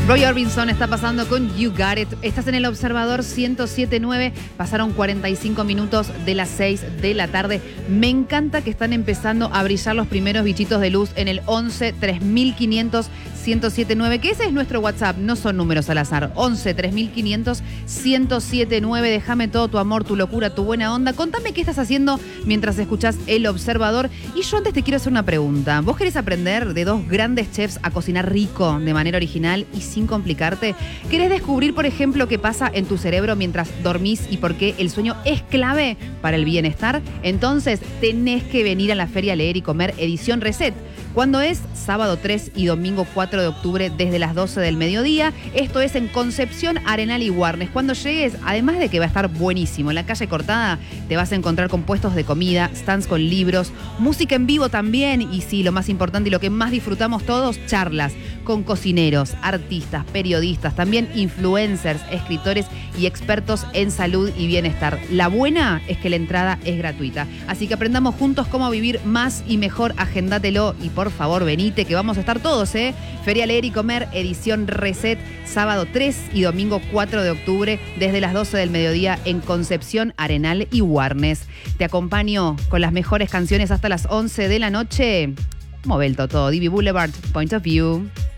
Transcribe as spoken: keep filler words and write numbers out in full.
Roy Orbison está pasando con You Got It. Estás en el Observador ciento siete punto nueve. Pasaron cuarenta y cinco minutos de las seis de la tarde. Me encanta que están empezando a brillar los primeros bichitos de luz en el once tres mil quinientos ciento siete punto nueve, que ese es nuestro WhatsApp, no son números al azar. once tres mil quinientos ciento siete punto nueve. Déjame todo tu amor, tu locura, tu buena onda. Contame qué estás haciendo mientras escuchás El Observador. Y yo antes te quiero hacer una pregunta. ¿Vos querés aprender de dos grandes chefs a cocinar rico de manera original y sin complicarte? ¿Querés descubrir, por ejemplo, qué pasa en tu cerebro mientras dormís y por qué el sueño es clave para el bienestar? Entonces tenés que venir a la Feria Leer y Comer edición Reset. ¿Cuándo es? Sábado tres y domingo cuatro de octubre desde las doce del mediodía. Esto es en Concepción, Arenal y Warnes. Cuando llegues, además de que va a estar buenísimo, en la calle Cortada te vas a encontrar con puestos de comida, stands con libros, música en vivo también y sí, lo más importante y lo que más disfrutamos todos, charlas con cocineros, artistas, periodistas, también influencers, escritores y expertos en salud y bienestar. La buena es que la entrada es gratuita. Así que aprendamos juntos cómo vivir más y mejor. Agendátelo y por favor venite que vamos a estar todos, ¿eh? Feria Leer y Comer, edición Reset, sábado tres y domingo cuatro de octubre desde las doce del mediodía en Concepción, Arenal y Warnes. Te acompaño con las mejores canciones hasta las once de la noche. Movelto todo, D B Boulevard, Point of View.